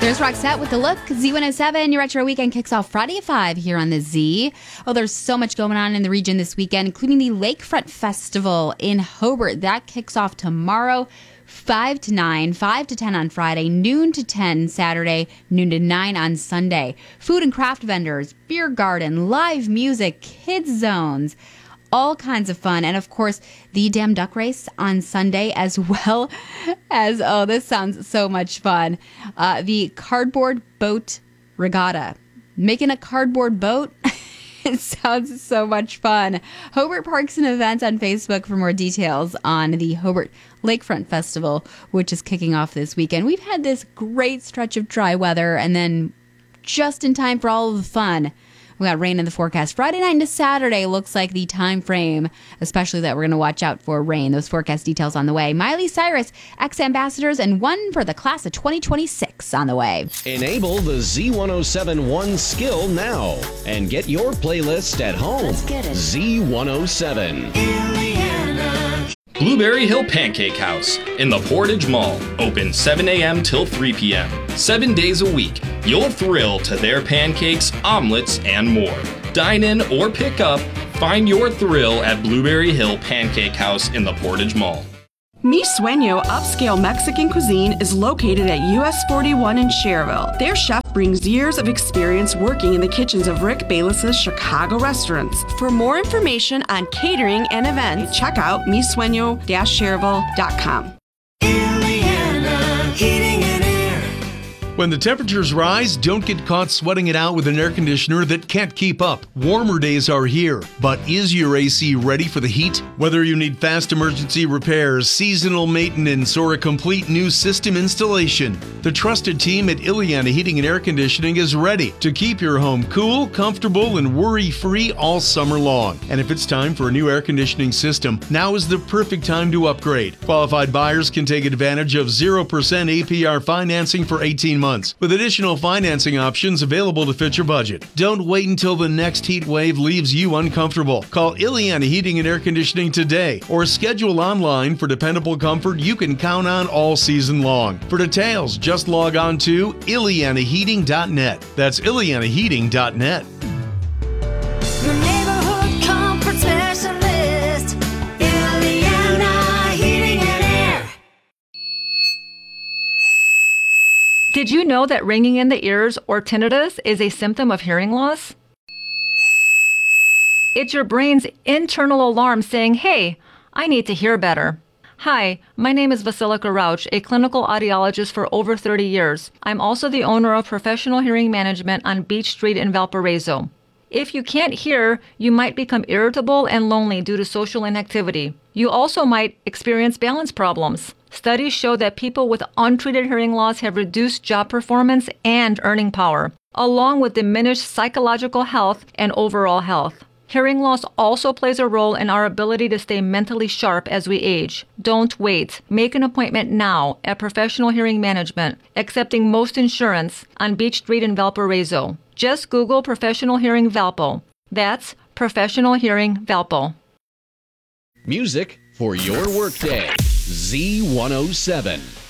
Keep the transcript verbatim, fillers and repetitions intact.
There's Roxette with The Look. Z one oh seven, your Retro Weekend kicks off Friday at five here on the Z. Oh, there's so much going on in the region this weekend, including the Lakefront Festival in Hobart. That kicks off tomorrow, five to nine, five to ten on Friday, noon to ten Saturday, noon to nine on Sunday. Food and craft vendors, beer garden, live music, kids zones, all kinds of fun. And of course, the Dam Duck Race on Sunday, as well as, oh, this sounds so much fun, uh, the Cardboard Boat Regatta. Making a cardboard boat? It sounds so much fun. Hobart Parks and Events on Facebook for more details on the Hobart Lakefront Festival, which is kicking off this weekend. We've had this great stretch of dry weather, and then just in time for all of the fun, we got rain in the forecast. Friday night into Saturday looks like the time frame, especially that we're going to watch out for rain. Those forecast details on the way. Miley Cyrus, ex-ambassadors, and one for the class of twenty twenty-six on the way. Enable the Z one oh seven One skill now and get your playlist at home. Let's get it. Z one oh seven. Blueberry Hill Pancake House in the Portage Mall. Open seven a.m. till three p.m. Seven days a week. You'll thrill to their pancakes, omelets, and more. Dine in or pick up. Find your thrill at Blueberry Hill Pancake House in the Portage Mall. Mi Sueño upscale Mexican cuisine is located at U S forty-one in Cherville. Their chef brings years of experience working in the kitchens of Rick Bayless's Chicago restaurants. For more information on catering and events, check out mi sueño dash cherville dot com. When the temperatures rise, don't get caught sweating it out with an air conditioner that can't keep up. Warmer days are here, but is your A C ready for the heat? Whether you need fast emergency repairs, seasonal maintenance, or a complete new system installation, the trusted team at Ileana Heating and Air Conditioning is ready to keep your home cool, comfortable, and worry-free all summer long. And if it's time for a new air conditioning system, now is the perfect time to upgrade. Qualified buyers can take advantage of zero percent A P R financing for eighteen months. With additional financing options available to fit your budget. Don't wait until the next heat wave leaves you uncomfortable. Call Ileana Heating and Air Conditioning today or schedule online for dependable comfort you can count on all season long. For details, just log on to ileana heating dot net. That's ileana heating dot net. Your neighborhood comfort specialist, Ileana Heating and Air. Did you know that ringing in the ears or tinnitus is a symptom of hearing loss? It's your brain's internal alarm saying, hey, I need to hear better. Hi, my name is Vasilika Rauch, a clinical audiologist for over thirty years. I'm also the owner of Professional Hearing Management on Beach Street in Valparaiso. If you can't hear, you might become irritable and lonely due to social inactivity. You also might experience balance problems. Studies show that people with untreated hearing loss have reduced job performance and earning power, along with diminished psychological health and overall health. Hearing loss also plays a role in our ability to stay mentally sharp as we age. Don't wait. Make an appointment now at Professional Hearing Management, accepting most insurance on Beach Street in Valparaiso. Just Google Professional Hearing Valpo. That's Professional Hearing Valpo. Music for your workday. Z one oh seven.